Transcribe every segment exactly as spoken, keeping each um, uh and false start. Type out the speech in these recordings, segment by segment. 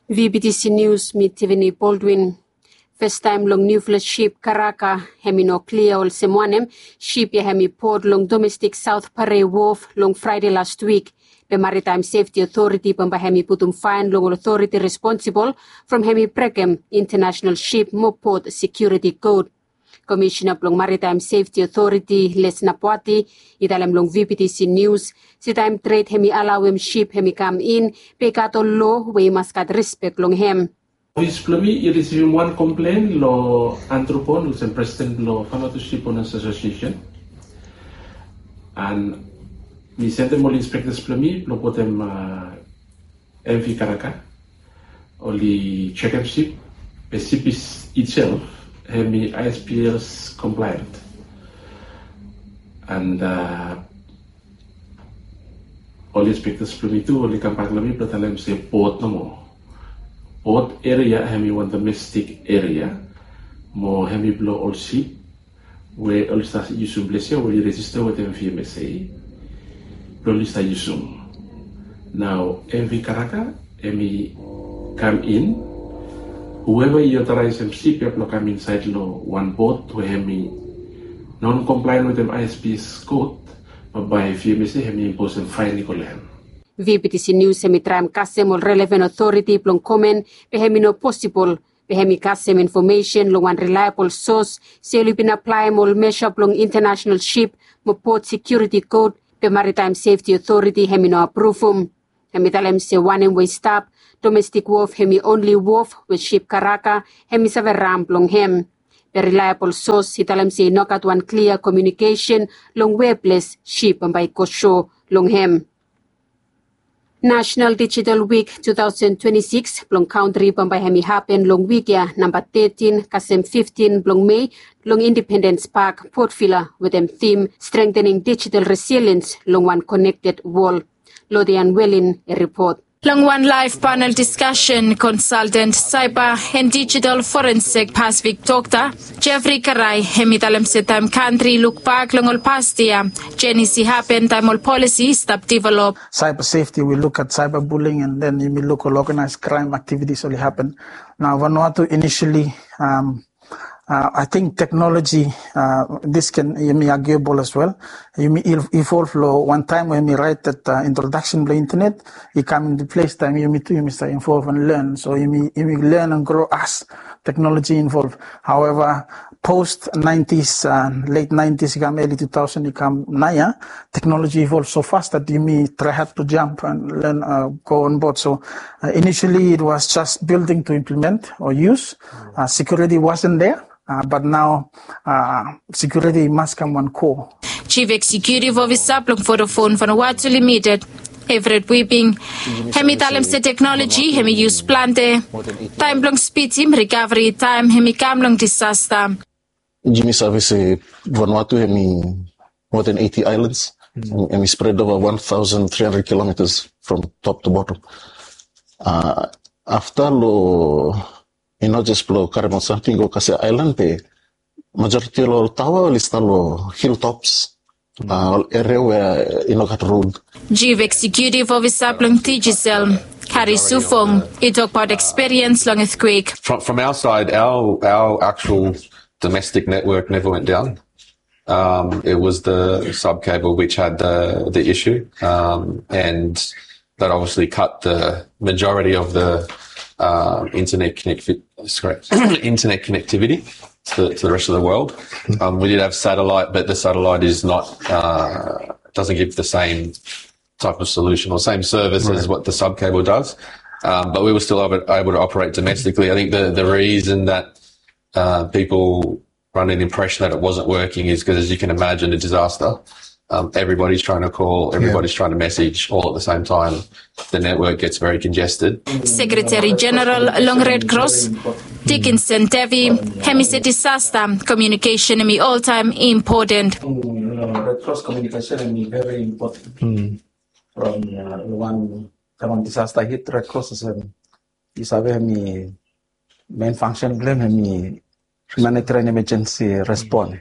V B T C News mit Tiffany Baldwin. First time long new fleet ship Karaka hemi no clear ol semwanem ship ya hemi port long domestic South Pare Wharf long Friday last week. The Maritime Safety Authority pamba hemi putum fine long authority responsible from hemi Precem International Ship mo Port Security Code. Commissioner Plong Maritime Safety Authority Les Napwati idalam long V P T C News si time trade hemi alawem ship hemi come in pekato law we maskat respect long hem. Is plumi you receive one complaint lo Anthropon who's the president lo Vanuatu Shipowners Association and mi sente mo inspectors plumi lo potem uh, M V Karaka only check up ship the ship is itself hemi I S P S compliant and uh, all inspectors plumi tu only kampak lami platalem se port no mo port area hemi one domestic area mo hemi blow all ship where all stars yusum blessio where you register with M V M S A blow lista yusum now M V Karaka hemi come in whoever you authorize them ship you come inside lo one boat to hemi non-compliant with them I S P S code but by V M S A hemi impose them fine nicolam. V B T C News hemi tram kasem ol relevant authority plong komen pe hemi no possible pe hemi kasem information long one reliable source se oli bin apply mol measure plong international ship mo port security code pe Maritime Safety Authority hemi no approvum hemi talem se one and way stop domestic wharf hemi only wharf with ship Karaka hemi saveram plong hem pe reliable source hitalem se nokat one clear communication long webless ship by kosho long hem. National Digital Week twenty twenty-six plong country pambay hemi happen long week ya number thirteen kasem fifteen plong May long Independence Park Port Vila with them theme strengthening digital resilience long one connected world. Lodian Wellin a report. Long one live panel discussion, consultant cyber and digital forensic Pacific Doctor Jeffrey Karai hemitalem setam country look back long all past year. Jenny si happen time all policy stop develop. Cyber safety, we look at cyberbullying and then we look at organized crime activities only happen. Now Vanuatu initially um, Uh, I think technology, uh, this can be arguable as well. You may evolve lo one time when we write that uh, introduction to the internet, you come into place time you may you may start involve and learn. So you may, you may learn and grow as technology involved. However, post nineties, uh, late nineties, early two thousand, you come naya, technology evolved so fast that you may try hard to jump and learn, uh, go on board. So uh, initially it was just building to implement or use. Uh, security wasn't there. Uh, but now, uh, security must come one core. Chief Executive Officer Plong Vodafone Vanuatu Limited, Everett Weeping, hemi talem se technology, hemi use plante, time plong speed team recovery time, hemi kam long disaster. Jimmy service Vanuatu hemi more than eighty islands, mm. and we spread over one thousand three hundred kilometers from top to bottom. Uh, after lo you know, just blow Karimon something go kasi island pe majority lo tawa lista lo hilltops uh, area where you know got road. Chief Executive Officer Plong Tigicel Kari Sufong he talk about experience long earthquake. From from our side, our our actual domestic network never went down. Um, it was the sub cable which had the the issue, um, and that obviously cut the majority of the Uh, internet connect internet connectivity to, to the rest of the world. Um, we did have satellite, but the satellite is not uh, doesn't give the same type of solution or same service right. as what the sub cable does. Um, but we were still able, able to operate domestically. I think the the reason that uh, people run an impression that it wasn't working is because, as you can imagine, a disaster. Um, everybody's trying to call, everybody's yeah. trying to message all at the same time. The network gets very congested. Secretary General Long Red Cross Dickinson Devi hemi se disaster communication hemi all time important. Red Cross communication hemi very important. Mm. From uh, one from disaster hit, Red Cross is um, is a hemi main function blame hemi humanitarian emergency response.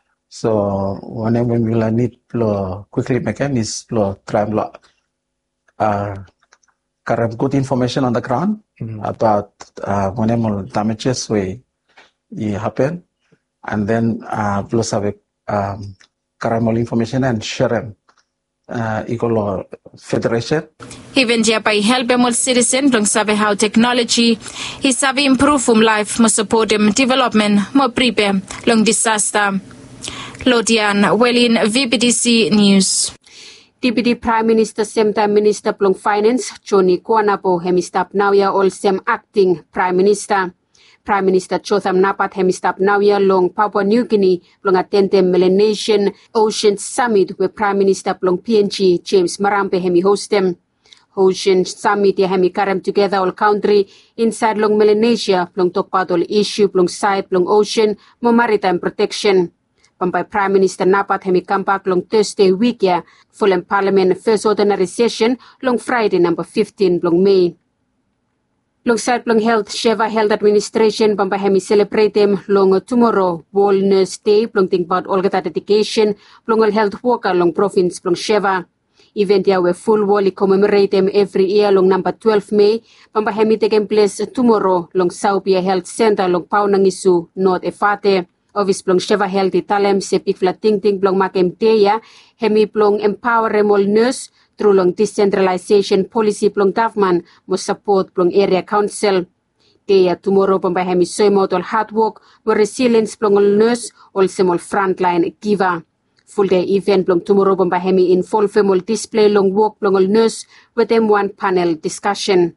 So whenever we need to quickly mechanism to try and uh have good information on the ground mm-hmm. about uh, whenever damages we happen, and then uh, plus have um, more information and share them. Uh, Equal Federation. Even dia pa help mo citizen long sabi how technology he sabi improve um life mo support them development mo prepare long disaster. Lodian Welin V P D C News. Deputy Prime Minister same time Minister plong Finance Johnny Kuanapo hemistap now ya all same acting Prime Minister. Prime Minister Chotham Napat hemistap now ya long Papua New Guinea long attendem Melanesian Ocean Summit with Prime Minister plong P N G James Marampe hemi hostem. Ocean Summit ya hemi karem together all country inside long Melanesia plong tokpat all issue plong side plong ocean mo maritime protection. Pampay Prime Minister Napat hemi kampak long Thursday week ya full Parliament first ordinary session long Friday number fifteen long May. Long side long health, Sheva Health Administration pampay hemi celebrate them long tomorrow World Nurse Day plong think about all gata dedication plong all health worker long province plong Sheva. Event ya we full wall commemorate them every year long number twelve May pampay hemi taking place tomorrow long Saupia Health Center long Paunangisu North Efate. Office plong Sheva Health italem se pikfla ting ting plong makem teya hemi plong empower remol nurse through long decentralization policy plong government mo support plong area council. Teya tomorrow pampay hemi soymot all hard work mo resilience plong all nurse all semol frontline giver. Full day event plong tomorrow pampay hemi involve all display long work plong all nurse with them one panel discussion.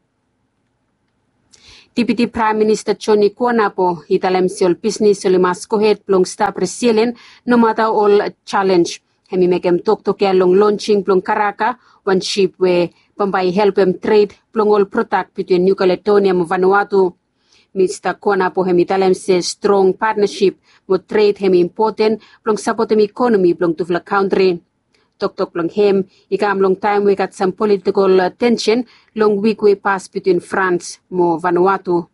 Deputy Prime Minister Johnny Kuanapo italem si all business oli mas kohet plong stop resilient no matter all challenge. Hemi mekem tok tokia long launching plong Karaka one ship we pampay help em trade plong all product between New Caledonia and Vanuatu. Mister Kuanapo hemi italem si strong partnership mo trade hemi important plong support em economy plong tufla country. Tok-tok long hem, ikam long time we got some political uh, tension long week we pass between France mo Vanuatu.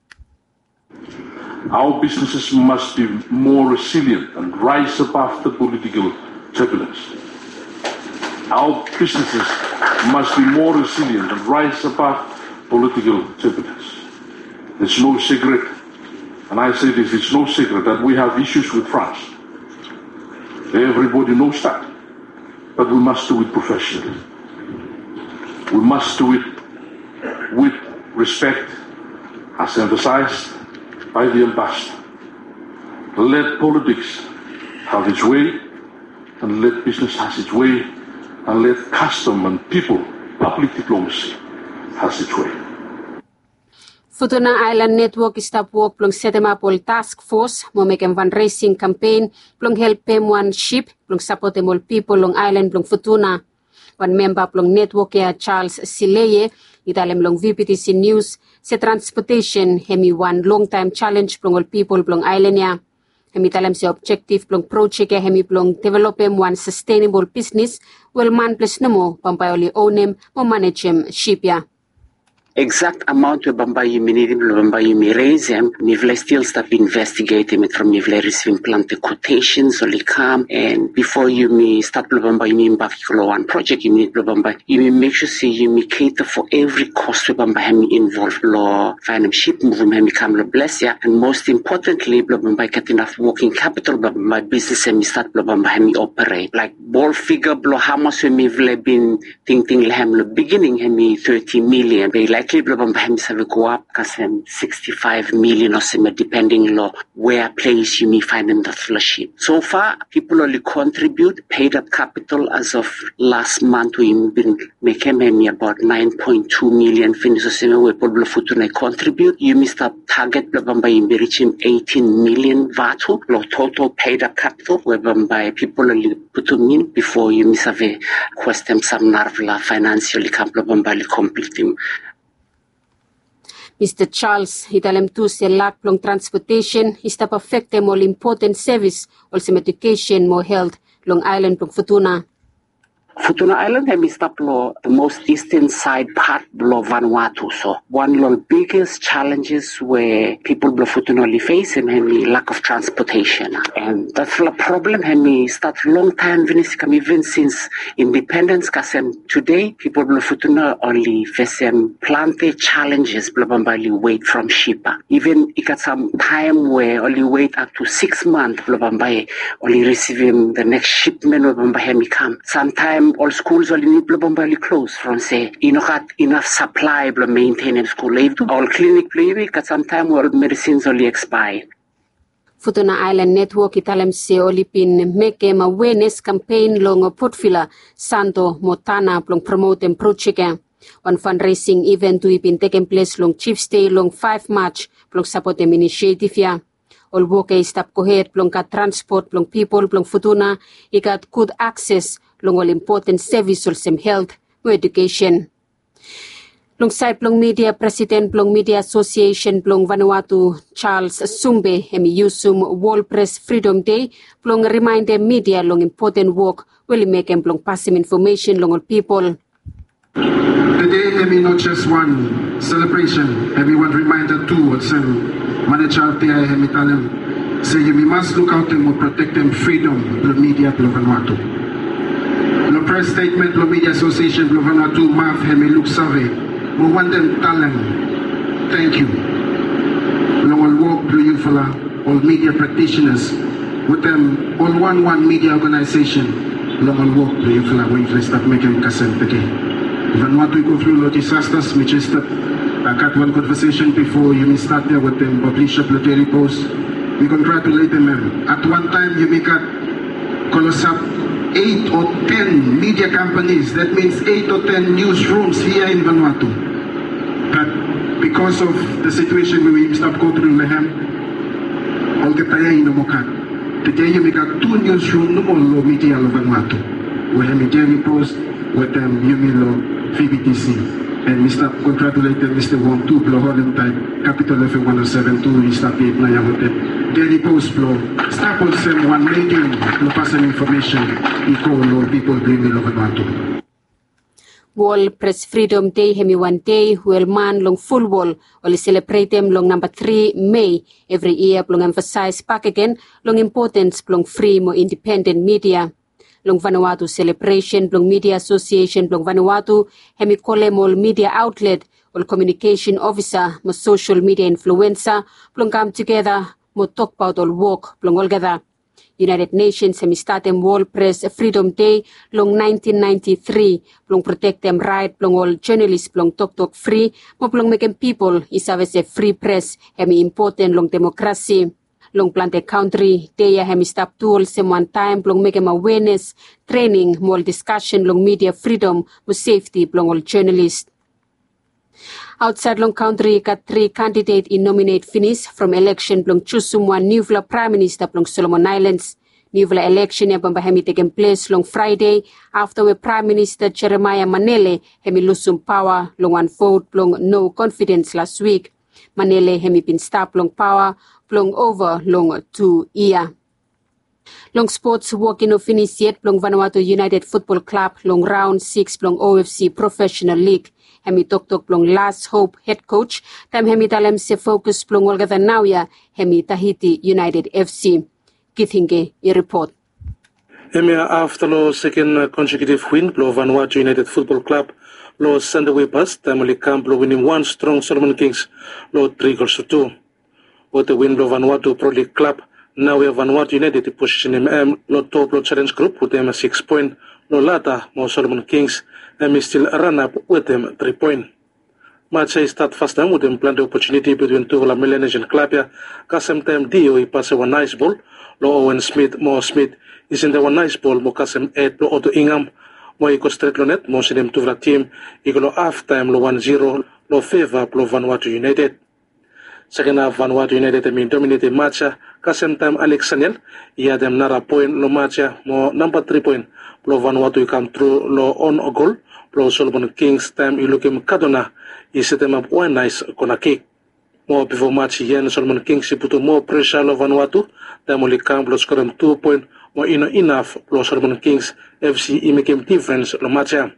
Our businesses must be more resilient and rise above the political turbulence. Our businesses must be more resilient and rise above political turbulence. It's no secret, and I say this, it's no secret that we have issues with France. Everybody knows that. But we must do it professionally. We must do it with respect, as emphasized by the ambassador. Let politics have its way, and let business have its way, and let custom and people, public diplomacy, has its way. Futuna Island Network stop work plong set em up all task force mo make em fundraising campaign plong help em one ship plong support em all people long island plong Futuna. One member plong network ya Charles Sileye italem long V P T C News se transportation hemi one long time challenge plong all people plong island ya. Hemi italem se objective plong project ya hemi plong develop em one sustainable business well man plus namo pampay oli own em mo manage em ship ya. Exact amount we bamba yumi need him bamba yumi raise him nivle still start investigating it from nivle receiving plant quotations only come and before you me start bamba yumi particular one project you need bamba you make sure see you me cater for every cost we bamba him involved law financial move him come lo bless ya and most importantly bamba get enough working capital bamba business him start bamba him operate like ball figure blow how much we have been thinking him the beginning him thirty million be like Likely go up because sixty-five million or something depending on where place you may find in the fellowship. So far, people only contribute, paid up capital as of last month we've been making about nine point two million finish the same way people futuna contribute. You missed up target by reaching eighteen million vatu, total paid up capital whereby people only put in before you miss have a question some narvla financially complete. Mister Charles italem tu se lack plong transportation ista perfecte mo important service also education mo health long island plong Futuna. Futuna Island hemi stop lo the most eastern side part lo Vanuatu. So one of the biggest challenges where people lo Futuna li face hemi lack of transportation. And that's the problem hemi start long time vinisicam even since independence kasem today people lo Futuna only face them plenty challenges blah bambali wait from Shipa. Even it got some time where only wait up to six months blah bambai only receiving the next shipment of bambahemi come. Sometimes all schools only need blah bambali close from say you know got enough supply blah maintain school leave all clinic play got sometimes all medicines only expire. Futuna Island Network italam se olipin mekem awareness campaign long Portfila Santo Motana plong promote and project. One fundraising event to ipin taken place long Chiefs Day long five March plong support them initiative ya. All work ay stop kohet plong ka transport plong people plong Futuna ikat good access long all important service or some health or education. Long side plong media president plong media association plong Vanuatu Charles Sumbe hemi usum World Press Freedom Day plong remind them media long important work will make them plong passing information long all people. Today hemi not just one celebration, everyone reminder too what's um manager there hemi tell them say you must look out and protect them freedom the media plong Vanuatu. The press statement plong media association plong Vanuatu math hemi look survey. We want them talent. Thank you. Long all work to you for all media practitioners with them all one one media organization. Long all work to you for when you start making consent again. Vanuatu we go through the disasters, which is that I got one conversation before you may start there with them publish a daily post. We congratulate them. At one time you may got call us up eight or ten media companies. That means eight or ten newsrooms here in Vanuatu. But because of the situation where we stop going through Lehem, all the time in Mokat. Today you make a two newsroom no more media of Vanuatu. We have a daily post with them Yumilo V B T C. And Mister congratulated Mister Wong two blow Holland type capital F one oh seven two we start eight nine with them. Daily post blow. Start on them one making no passing information equal all people bring me over Vanuatu. World Press Freedom Day hemi one day will man long full wall or celebrate them long number three May every year long emphasize back again long importance long free more independent media. Long Vanuatu celebration long media association long Vanuatu hemi kolemol media outlet or communication officer mo social media influencer long come together mo talk about all work long all gather. United Nations hemi start them World Press Freedom Day long nineteen ninety-three long protect them right long all journalists long talk talk free mo long make them people is always a free press hemi important long democracy. Long planted country, they hemi stop tools some one time, long make them awareness, training, more discussion, long media freedom, more safety, long all journalists. Outside long country, got three candidates in nominate finish from election, long choose someone new Prime Minister, long Solomon Islands. New election ya bamba hemi taken place long Friday after the Prime Minister Jeremiah Manele hemi lose some power, long one vote, long no confidence last week. Manele hemi been stop long power, long over long two year. Long sports working of finish yet long Vanuatu United Football Club long round six long O F C Professional League. Hemi tok tok long last hope head coach. Tam hemi talem se focus long olga nauya hemi Tahiti United F C. Kithinge i report. Hemi after lo second consecutive win lo Vanuatu United Football Club lo Sunday way past time camp lo winning one strong Solomon Kings lo three goals to two. With the win lo Vanuatu Pro League Club. Now we have Vanuatu United to position M M lo top lo challenge group with them a six point lo lata mo Solomon Kings and we still run up with them three point. Match ay start fast time with them plan the opportunity between two la Melanesian club ya kasem time Dio I pass one nice ball lo Owen Smith mo Smith is in the one nice ball mo kasem eight lo Otto Ingham mo iko straight lo net mo sinem two la team iko lo half time lo one zero lo favor lo Vanuatu United. Second half Vanuatu United I mean dominated match kasem time Alex Saniel iya dem nara point lo match mo number three point lo Vanuatu come through lo on a goal lo Solomon Kings time ilukim Kadona I set them up one nice kona kick. Mo before match yan Solomon Kings iputo mo pressure lo Vanuatu time only come lo score two point mo ino enough lo Solomon Kings F C imikem defense lo matcha.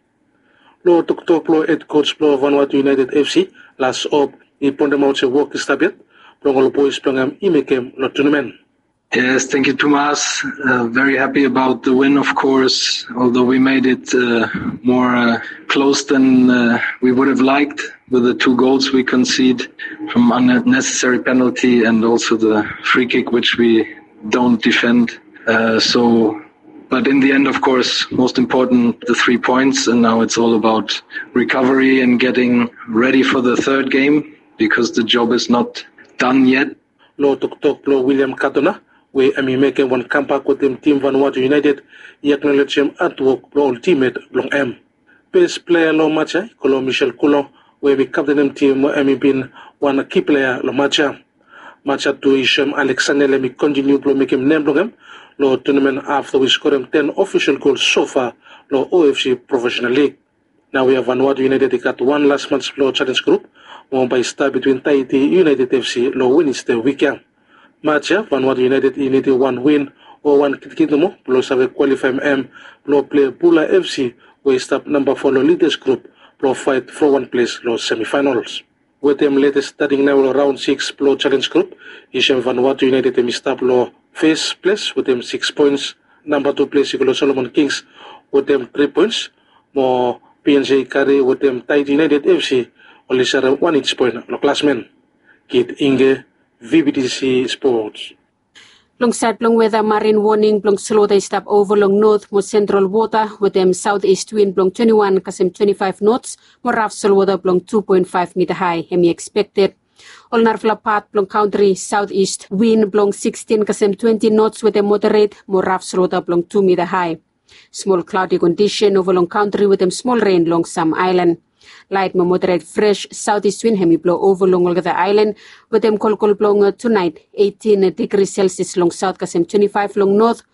Lo tuktok lo head coach lo Vanuatu United F C last op i pondemau se work stabit lo ngol boys plongam imikem lo tournament. Yes, thank you, Tomas. Uh, very happy about the win, of course, although we made it uh, more uh, close than uh, we would have liked with the two goals we concede from unnecessary penalty and also the free kick, which we don't defend. Uh, so, but in the end, of course, most important, the three points. And now it's all about recovery and getting ready for the third game because the job is not done yet. Lo tok-tok lo William Katona. We ami making one comeback with them team Vanuatu United, he acknowledge him at work lo ultimate long M. Best player lo matcha, kolo Michel Coulon, we be captain them team ami been one key player lo matcha. Matcha to Isham Alexander let me continue to make him name long lo tournament after we score him ten official goals so far lo O F C Professional League. Now we have Vanuatu United they got one last month's lo challenge group, won by star between Tahiti United F C lo Wednesday weekend. Matcha, Vanuatu United United one win or one kitimo, plus have a qualified M, plus play Bula F C, where stop number four lo leaders group, plus fight for one place lo semi-finals. With them latest starting now round six plus challenge group, Isham Vanuatu United them stop lo first place with them six points, number two place lo Solomon Kings with them three points, more P N J Curry with them Tahiti United F C, only share one each point lo classmen. Kid Inge V B T C Sports. Long sat long weather marine warning long slow they stop over long north more central water with them southeast wind long twenty-one kasim twenty-five knots more rough slow water long two point five meter high hemi expected. All narfla path long country southeast wind long sixteen kasim twenty knots with a moderate more rough slow water long two meter high. Small cloudy condition over long country with them small rain long some island. Light moderate fresh southeast wind hemi blow over long the island with them cold cold blowing tonight eighteen degrees Celsius long south kasim twenty-five long north